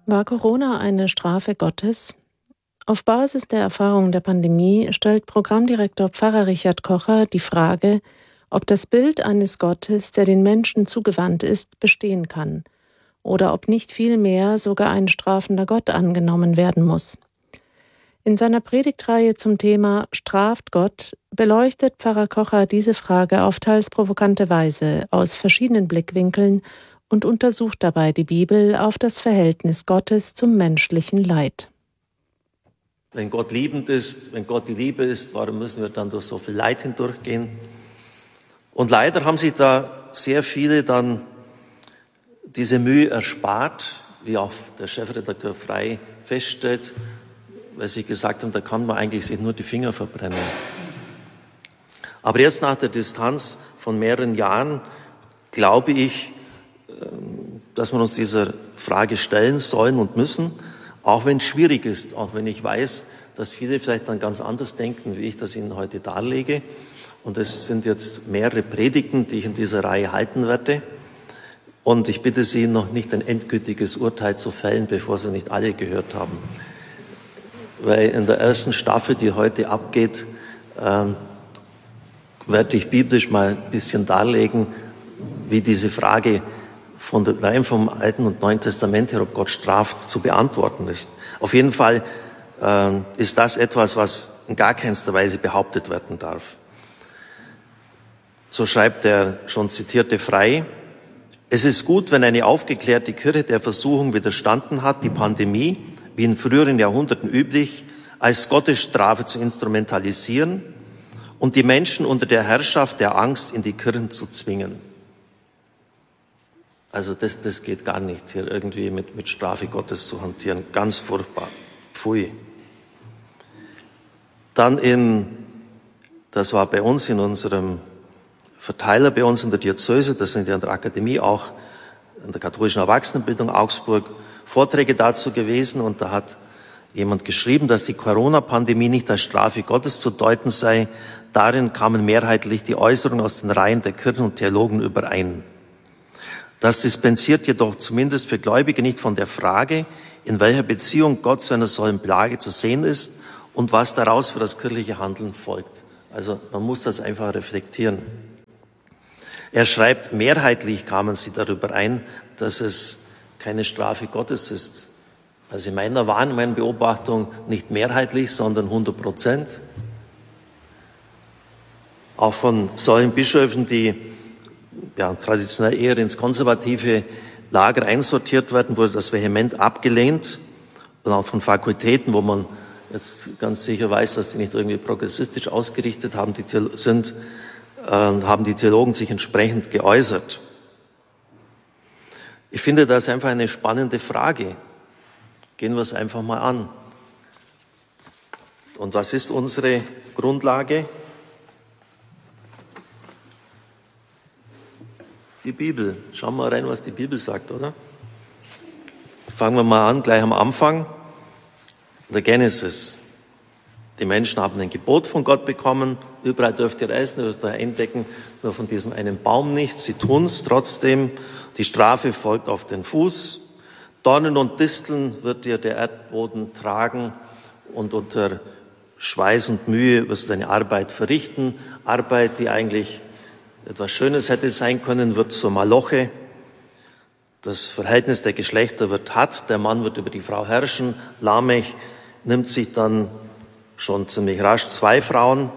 War Corona eine Strafe Gottes? Auf Basis der Erfahrungen der Pandemie stellt Programmdirektor Pfarrer Richard Kocher die Frage, ob das Bild eines Gottes, der den Menschen zugewandt ist, bestehen kann oder ob nicht vielmehr sogar ein strafender Gott angenommen werden muss. In seiner Predigtreihe zum Thema Straft Gott beleuchtet Pfarrer Kocher diese Frage auf teils provokante Weise aus verschiedenen Blickwinkeln und untersucht dabei die Bibel auf das Verhältnis Gottes zum menschlichen Leid. Wenn Gott liebend ist, wenn Gott die Liebe ist, warum müssen wir dann durch so viel Leid hindurchgehen? Und leider haben sich da sehr viele dann diese Mühe erspart, wie auch der Chefredakteur Frey feststellt, weil sie gesagt haben, da kann man eigentlich sich nur die Finger verbrennen. Aber jetzt nach der Distanz von mehreren Jahren glaube ich, dass wir uns dieser Frage stellen sollen und müssen, auch wenn es schwierig ist, auch wenn ich weiß, dass viele vielleicht dann ganz anders denken, wie ich das Ihnen heute darlege. Und es sind jetzt mehrere Predigten, die ich in dieser Reihe halten werde. Und ich bitte Sie, noch nicht ein endgültiges Urteil zu fällen, bevor Sie nicht alle gehört haben. Weil in der ersten Staffel, die heute abgeht, werde ich biblisch mal ein bisschen darlegen, wie diese Frage rein vom Alten und Neuen Testament her, ob Gott straft, zu beantworten ist. Auf jeden Fall ist das etwas, was in gar keinster Weise behauptet werden darf. So schreibt der schon zitierte Frey: Es ist gut, wenn eine aufgeklärte Kirche der Versuchung widerstanden hat, die Pandemie, wie in früheren Jahrhunderten üblich, als Gottesstrafe zu instrumentalisieren und die Menschen unter der Herrschaft der Angst in die Kirchen zu zwingen. Also das geht gar nicht, hier irgendwie mit Strafe Gottes zu hantieren. Ganz furchtbar. Pfui. Dann das war bei uns in unserem Verteiler, bei uns in der Diözese, das sind ja in der Akademie auch, in der katholischen Erwachsenenbildung Augsburg, Vorträge dazu gewesen. Und da hat jemand geschrieben, dass die Corona-Pandemie nicht als Strafe Gottes zu deuten sei. Darin kamen mehrheitlich die Äußerungen aus den Reihen der Kirchen und Theologen überein. Das dispensiert jedoch zumindest für Gläubige nicht von der Frage, in welcher Beziehung Gott zu einer solchen Plage zu sehen ist und was daraus für das kirchliche Handeln folgt. Also man muss das einfach reflektieren. Er schreibt, mehrheitlich kamen sie darüber ein, dass es keine Strafe Gottes ist. Also in meiner Wahrnehmung, Beobachtung nicht mehrheitlich, sondern 100%. Auch von solchen Bischöfen, die traditionell eher ins konservative Lager einsortiert werden, wurde das vehement abgelehnt. Und auch von Fakultäten, wo man jetzt ganz sicher weiß, dass die nicht irgendwie progressistisch ausgerichtet haben, haben die Theologen sich entsprechend geäußert. Ich finde das einfach eine spannende Frage. Gehen wir es einfach mal an. Und was ist unsere Grundlage? Die Bibel. Schauen wir mal rein, was die Bibel sagt, oder? Fangen wir mal an, gleich am Anfang. In der Genesis. Die Menschen haben ein Gebot von Gott bekommen. Überall dürft ihr essen, ihr dürft ihr entdecken, nur von diesem einen Baum nicht. Sie tun es trotzdem. Die Strafe folgt auf den Fuß. Dornen und Disteln wird dir der Erdboden tragen und unter Schweiß und Mühe wirst du deine Arbeit verrichten. Arbeit, die eigentlich etwas Schönes hätte sein können, wird zur Maloche. Das Verhältnis der Geschlechter wird hart. Der Mann wird über die Frau herrschen. Lamech nimmt sich dann schon ziemlich rasch 2 Frauen.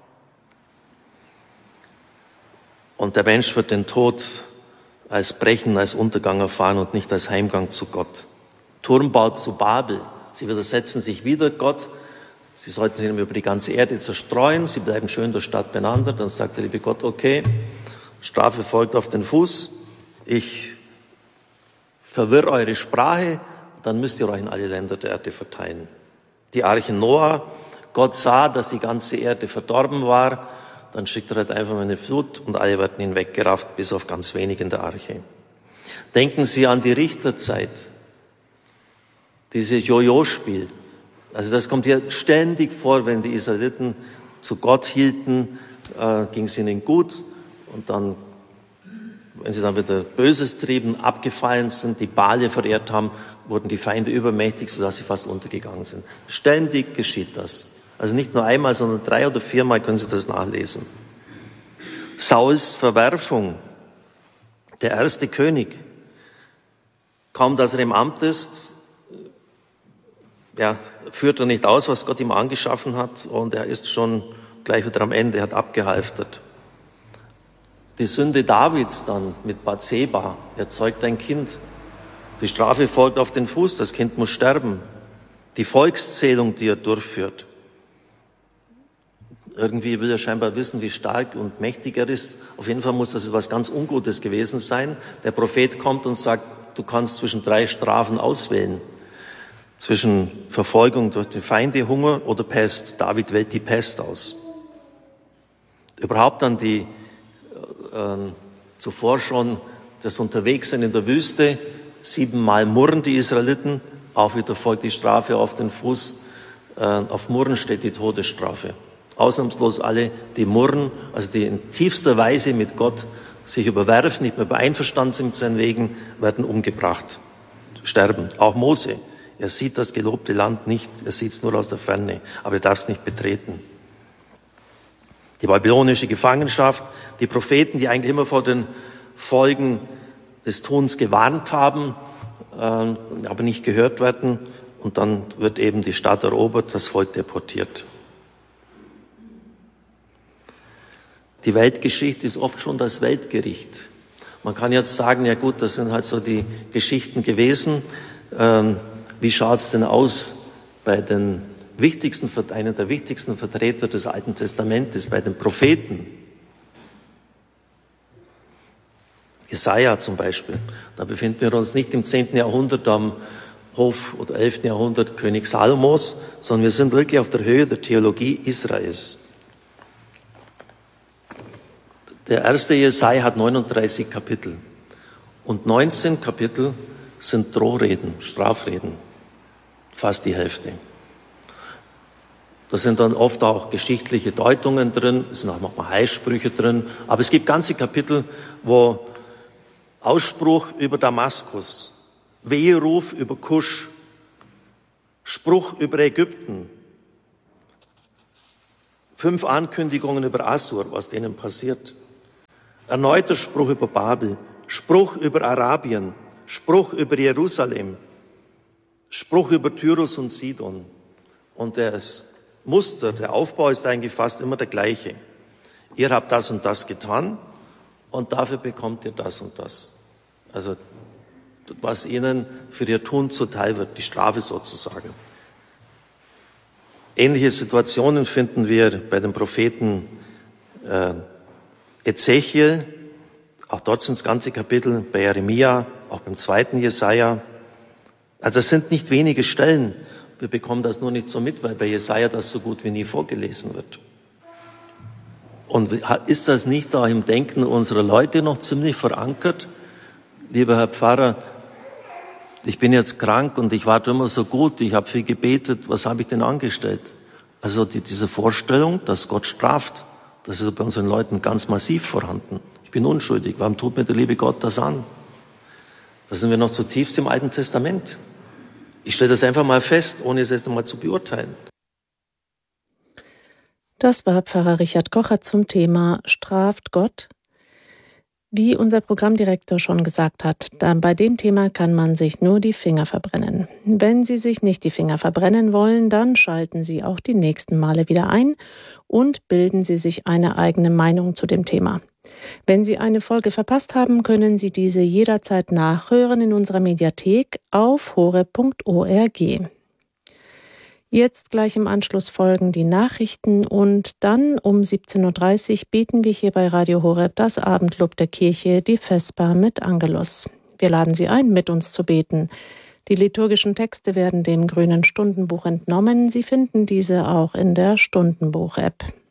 Und der Mensch wird den Tod als Brechen, als Untergang erfahren und nicht als Heimgang zu Gott. Turmbau zu Babel. Sie widersetzen sich wieder Gott. Sie sollten sich über die ganze Erde zerstreuen. Sie bleiben schön der Stadt beieinander. Dann sagt der liebe Gott, okay, Strafe folgt auf den Fuß. Ich verwirre eure Sprache. Dann müsst ihr euch in alle Länder der Erde verteilen. Die Arche Noah. Gott sah, dass die ganze Erde verdorben war. Dann schickt er halt einfach mal eine Flut und alle werden hinweggerafft, bis auf ganz wenige in der Arche. Denken Sie an die Richterzeit. Dieses Jojo-Spiel. Also das kommt hier ständig vor, wenn die Israeliten zu Gott hielten, ging es ihnen gut und dann wenn sie dann wieder Böses trieben, abgefallen sind, die Bale verehrt haben, wurden die Feinde übermächtig, sodass sie fast untergegangen sind. Ständig geschieht das. Also nicht nur einmal, sondern 3 oder 4 Mal können Sie das nachlesen. Sauls Verwerfung, der erste König, kaum dass er im Amt ist, führt er nicht aus, was Gott ihm angeschaffen hat, und er ist schon gleich wieder am Ende, hat abgehalftert. Die Sünde Davids dann mit Bathseba, er zeugt ein Kind. Die Strafe folgt auf den Fuß, das Kind muss sterben. Die Volkszählung, die er durchführt. Irgendwie will er scheinbar wissen, wie stark und mächtig er ist. Auf jeden Fall muss das etwas ganz Ungutes gewesen sein. Der Prophet kommt und sagt, du kannst zwischen 3 Strafen auswählen. Zwischen Verfolgung durch die Feinde, Hunger oder Pest. David wählt die Pest aus. Überhaupt dann zuvor schon das Unterwegssein in der Wüste. 7-mal murren die Israeliten. Auch wieder folgt die Strafe auf den Fuß. Auf Murren steht die Todesstrafe. Ausnahmslos alle, die murren, also die in tiefster Weise mit Gott sich überwerfen, nicht mehr einverstanden sind mit seinen Wegen, werden umgebracht, sterben. Auch Mose, er sieht das gelobte Land nicht, er sieht es nur aus der Ferne, aber er darf es nicht betreten. Die babylonische Gefangenschaft, die Propheten, die eigentlich immer vor den Folgen des Tuns gewarnt haben, aber nicht gehört werden, und dann wird eben die Stadt erobert, das Volk deportiert. Die Weltgeschichte ist oft schon das Weltgericht. Man kann jetzt sagen, ja gut, das sind halt so die Geschichten gewesen. Wie schaut's denn aus bei einer der wichtigsten Vertreter des Alten Testamentes, bei den Propheten? Jesaja zum Beispiel. Da befinden wir uns nicht im 10. Jahrhundert am Hof oder 11. Jahrhundert König Salomos, sondern wir sind wirklich auf der Höhe der Theologie Israels. Der erste Jesaja hat 39 Kapitel und 19 Kapitel sind Drohreden, Strafreden, fast die Hälfte. Da sind dann oft auch geschichtliche Deutungen drin, es sind auch manchmal Heilsprüche drin, aber es gibt ganze Kapitel, wo Ausspruch über Damaskus, Weheruf über Kusch, Spruch über Ägypten, 5 Ankündigungen über Assur, was denen passiert. Erneuter Spruch über Babel, Spruch über Arabien, Spruch über Jerusalem, Spruch über Tyrus und Sidon. Und das Muster, der Aufbau ist eigentlich fast immer der gleiche. Ihr habt das und das getan und dafür bekommt ihr das und das. Also was ihnen für ihr Tun zuteil wird, die Strafe sozusagen. Ähnliche Situationen finden wir bei den Propheten Ezechiel, auch dort sind es ganze Kapitel, bei Jeremia, auch beim 2. Jesaja. Also es sind nicht wenige Stellen. Wir bekommen das nur nicht so mit, weil bei Jesaja das so gut wie nie vorgelesen wird. Und ist das nicht da im Denken unserer Leute noch ziemlich verankert? Lieber Herr Pfarrer, ich bin jetzt krank und ich war immer so gut, ich habe viel gebetet, was habe ich denn angestellt? Also diese Vorstellung, dass Gott straft, das ist bei unseren Leuten ganz massiv vorhanden. Ich bin unschuldig, warum tut mir der liebe Gott das an? Da sind wir noch zutiefst im Alten Testament. Ich stelle das einfach mal fest, ohne es erst einmal zu beurteilen. Das war Pfarrer Richard Kocher zum Thema Straft Gott? Wie unser Programmdirektor schon gesagt hat, bei dem Thema kann man sich nur die Finger verbrennen. Wenn Sie sich nicht die Finger verbrennen wollen, dann schalten Sie auch die nächsten Male wieder ein und bilden Sie sich eine eigene Meinung zu dem Thema. Wenn Sie eine Folge verpasst haben, können Sie diese jederzeit nachhören in unserer Mediathek auf horeb.org. Jetzt gleich im Anschluss folgen die Nachrichten und dann um 17.30 Uhr beten wir hier bei Radio Horeb das Abendlob der Kirche, die Vesper mit Angelus. Wir laden Sie ein, mit uns zu beten. Die liturgischen Texte werden dem Grünen Stundenbuch entnommen. Sie finden diese auch in der Stundenbuch-App.